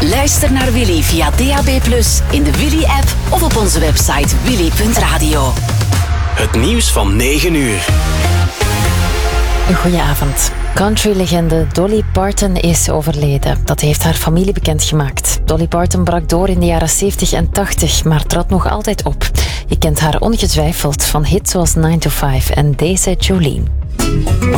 Luister naar Willy via DAB+, in de Willy-app of op onze website willy.radio. Het nieuws van 9 uur. Goedenavond. Country-legende Dolly Parton is overleden. Dat heeft haar familie bekendgemaakt. Dolly Parton brak door in de jaren 70 en 80, maar trad nog altijd op. Je kent haar ongetwijfeld van hits zoals 9 to 5 en deze Jolene.